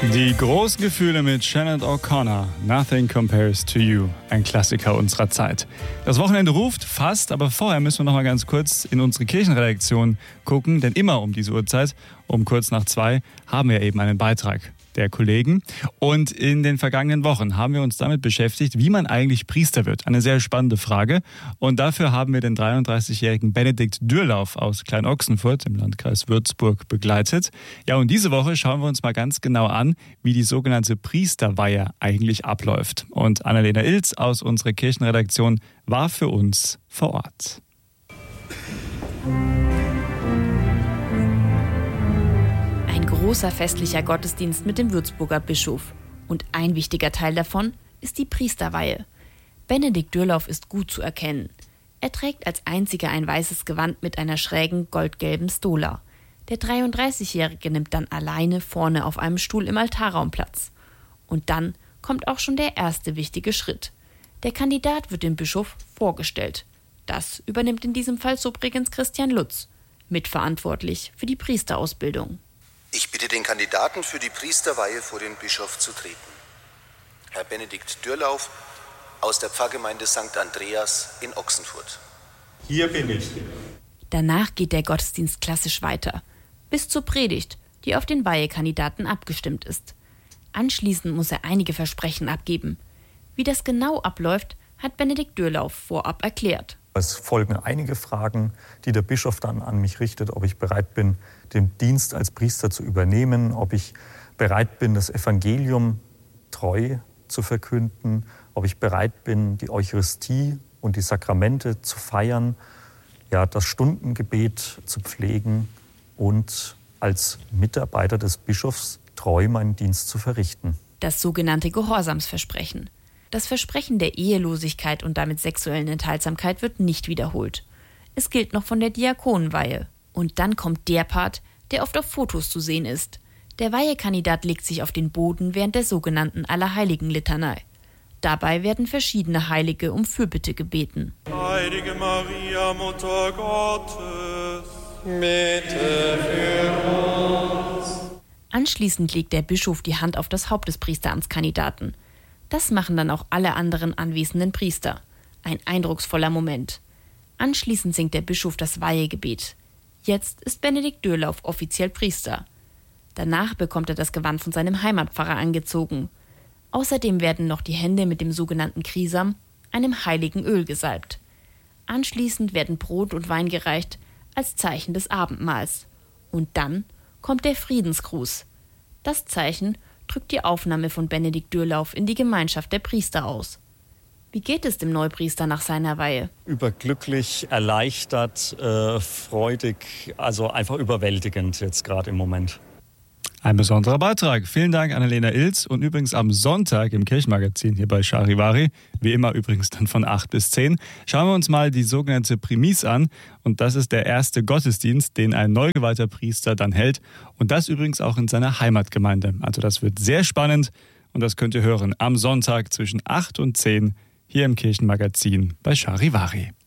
Die großen Gefühle mit Sinead O'Connor, Nothing Compares to You, ein Klassiker unserer Zeit. Das Wochenende ruft fast, aber vorher müssen wir noch mal ganz kurz in unsere Kirchenredaktion gucken, denn immer um diese Uhrzeit, um kurz nach 2, haben wir eben einen Beitrag der Kollegen. Und in den vergangenen Wochen haben wir uns damit beschäftigt, wie man eigentlich Priester wird. Eine sehr spannende Frage. Und dafür haben wir den 33-jährigen Benedikt Dürlauf aus Klein-Ochsenfurt im Landkreis Würzburg begleitet. Ja, und diese Woche schauen wir uns mal ganz genau an, wie die sogenannte Priesterweihe eigentlich abläuft. Und Annalena Ilz aus unserer Kirchenredaktion war für uns vor Ort. Großer festlicher Gottesdienst mit dem Würzburger Bischof. Und ein wichtiger Teil davon ist die Priesterweihe. Benedikt Dürlauf ist gut zu erkennen. Er trägt als einziger ein weißes Gewand mit einer schrägen goldgelben Stola. Der 33-Jährige nimmt dann alleine vorne auf einem Stuhl im Altarraum Platz. Und dann kommt auch schon der erste wichtige Schritt. Der Kandidat wird dem Bischof vorgestellt. Das übernimmt in diesem Fall übrigens Christian Lutz, mitverantwortlich für die Priesterausbildung. Ich bitte den Kandidaten für die Priesterweihe vor den Bischof zu treten. Herr Benedikt Dürlauf aus der Pfarrgemeinde St. Andreas in Ochsenfurt. Hier bin ich. Danach geht der Gottesdienst klassisch weiter, bis zur Predigt, die auf den Weihekandidaten abgestimmt ist. Anschließend muss er einige Versprechen abgeben. Wie das genau abläuft, hat Benedikt Dürlauf vorab erklärt. Es folgen einige Fragen, die der Bischof dann an mich richtet, ob ich bereit bin, den Dienst als Priester zu übernehmen, ob ich bereit bin, das Evangelium treu zu verkünden, ob ich bereit bin, die Eucharistie und die Sakramente zu feiern, ja, das Stundengebet zu pflegen und als Mitarbeiter des Bischofs treu meinen Dienst zu verrichten. Das sogenannte Gehorsamsversprechen. Das Versprechen der Ehelosigkeit und damit sexuellen Enthaltsamkeit wird nicht wiederholt. Es gilt noch von der Diakonenweihe. Und dann kommt der Part, der oft auf Fotos zu sehen ist. Der Weihekandidat legt sich auf den Boden während der sogenannten Allerheiligen-Litanei. Dabei werden verschiedene Heilige um Fürbitte gebeten. Heilige Maria, Mutter Gottes, bitte für uns. Anschließend legt der Bischof die Hand auf das Haupt des Priesteramtskandidaten. Das machen dann auch alle anderen anwesenden Priester. Ein eindrucksvoller Moment. Anschließend singt der Bischof das Weihegebet. Jetzt ist Benedikt Dürlauf offiziell Priester. Danach bekommt er das Gewand von seinem Heimatpfarrer angezogen. Außerdem werden noch die Hände mit dem sogenannten Krisam, einem heiligen Öl, gesalbt. Anschließend werden Brot und Wein gereicht als Zeichen des Abendmahls. Und dann kommt der Friedensgruß. Das Zeichen drückt die Aufnahme von Benedikt Dürlauf in die Gemeinschaft der Priester aus. Wie geht es dem Neupriester nach seiner Weihe? Überglücklich, erleichtert, freudig, also einfach überwältigend jetzt gerade im Moment. Ein besonderer Beitrag. Vielen Dank, Annalena Ilz. Und übrigens am Sonntag im Kirchenmagazin hier bei Charivari, wie immer übrigens dann von 8 bis 10, schauen wir uns mal die sogenannte Primis an. Und das ist der erste Gottesdienst, den ein neu geweihter Priester dann hält. Und das übrigens auch in seiner Heimatgemeinde. Also das wird sehr spannend und das könnt ihr hören am Sonntag zwischen 8 und 10 hier im Kirchenmagazin bei Charivari.